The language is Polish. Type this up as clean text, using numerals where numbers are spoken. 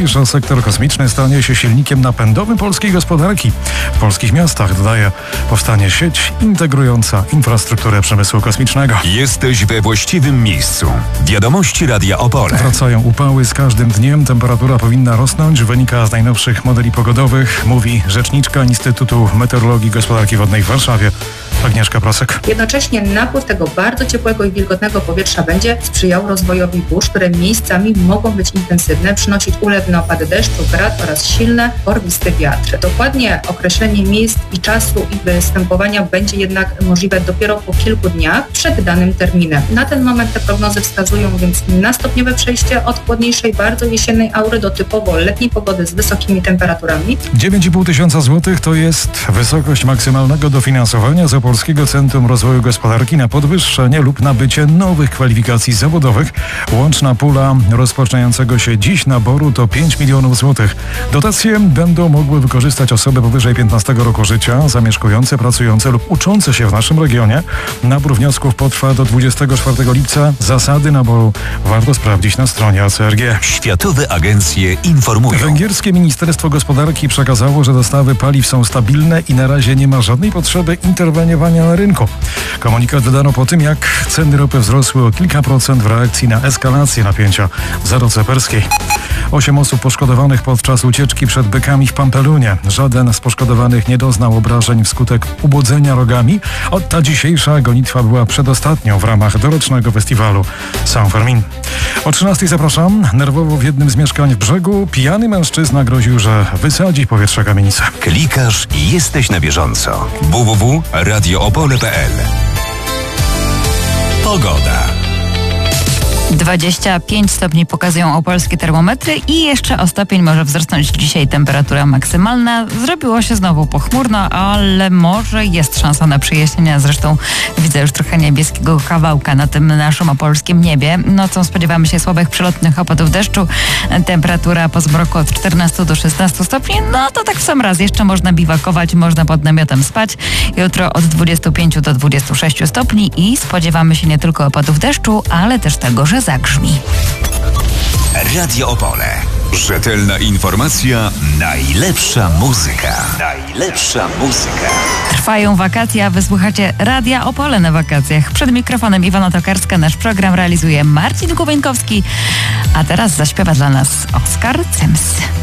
mówi, że sektor kosmiczny stanie się silnikiem napędowym polskiej gospodarki. W polskich miastach, dodaje, powstanie sieć integrująca infrastrukturę przemysłu kosmicznego. Jesteś we właściwym miejscu. Wiadomości Radia Opole. Wracają upały z każdym dniem. Temperatura powinna rosnąć. Wynika z najnowszych modeli pogodowych, mówi rzeczniczka Instytutu Meteorologii i Gospodarki Wodnej w Warszawie, Agnieszka Prosek. Jednocześnie napływ tego bardzo ciepłego i wilgotnego powietrza będzie sprzyjał rozwojowi burz, które miejscami mogą być intensywne, przynosić ulewne opady deszczu, grad oraz silne, porwisty wiatr. Dokładnie określenie miejsc i czasu ich występowania będzie jednak możliwe dopiero po kilku dniach przed danym terminem. Na ten moment te prognozy wskazują więc na stopniowe przejście od chłodniejszej, bardzo jesiennej aury do typowo letniej pogody z wysokimi temperaturami. 9,5 tysiąca złotych to jest wysokość maksymalnego dofinansowania z Opolskiego Centrum Rozwoju Gospodarki na podwyższenie lub nabycie nowych kwalifikacji zawodowych. Łączna pula rozpoczynającego się dziś naboru to 5 milionów złotych. Dotacje będą mogły wykorzystać osoby powyżej 15 roku życia, zamieszkujące, pracujące lub uczące się w naszym regionie. Nabór wniosków potrwa do 24 lipca. Zasady naboru warto sprawdzić na stronie ACRG. Światowe agencje informują. Węgierskie Ministerstwo Gospodarki przekazało, że dostawy paliw są stabilne i na razie nie ma żadnej potrzeby interweniowania na rynku. Komunikat wydano po tym, jak ceny ropy wzrosły o kilka procent w reakcji na eskalację napięcia w Zatoce Perskiej. 8 osób poszkodowanych podczas ucieczki przed bykami w Pampelunie. Żaden z poszkodowanych nie doznał obrażeń wskutek ubodzenia rogami. Ta dzisiejsza gonitwa była przedostatnią w ramach dorocznego festiwalu Saint-Fermin. O 13:00 zapraszam. Nerwowo w jednym z mieszkań w Brzegu pijany mężczyzna groził, że wysadzi w powietrze kamienicę. Klikasz i jesteś na bieżąco. www.radioopole.pl. Pogoda. 25 stopni pokazują opolskie termometry i jeszcze o stopień może wzrosnąć dzisiaj temperatura maksymalna. Zrobiło się znowu pochmurno, ale może jest szansa na przejaśnienia. Zresztą widzę już trochę niebieskiego kawałka na tym naszym opolskim niebie. Nocą spodziewamy się słabych przelotnych opadów deszczu. Temperatura po zmroku od 14 do 16 stopni. No to tak w sam raz. Jeszcze można biwakować, można pod namiotem spać. Jutro od 25 do 26 stopni i spodziewamy się nie tylko opadów deszczu, ale też tego, że zagrzmi. Radio Opole. Rzetelna informacja, najlepsza muzyka. Najlepsza muzyka. Trwają wakacje, a wysłuchacie Radia Opole na wakacjach. Przed mikrofonem Iwona Tokarska. Nasz program realizuje Marcin Kubieńkowski, a teraz zaśpiewa dla nas Oskar Cyms.